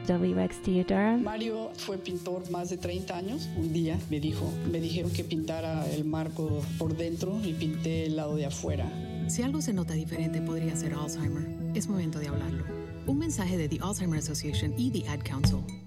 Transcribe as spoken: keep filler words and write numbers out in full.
W X Theodora. Mario fue pintor más de treinta años. Un día me dijo, me dijeron que pintara el marco por dentro y pinté el lado de afuera. Si algo se nota diferente, podría ser Alzheimer. Es momento de hablarlo. Un mensaje de The Alzheimer Association y The Ad Council.